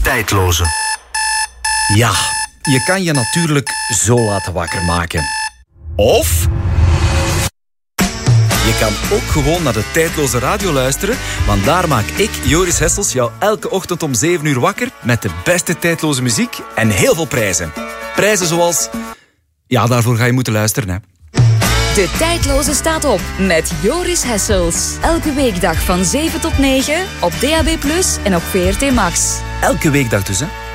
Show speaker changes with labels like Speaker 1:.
Speaker 1: tijdloze.
Speaker 2: Ja, je kan je natuurlijk zo laten wakker maken. Of je kan ook gewoon naar de tijdloze radio luisteren, want daar maak ik, Joris Hessels, jou elke ochtend om 7 uur wakker met de beste tijdloze muziek en heel veel prijzen. Prijzen zoals... Ja, daarvoor ga je moeten luisteren, hè.
Speaker 3: De tijdloze staat op met Joris Hessels. Elke weekdag van 7 tot 9 op DAB+ en op VRT Max.
Speaker 2: Elke weekdag dus, hè.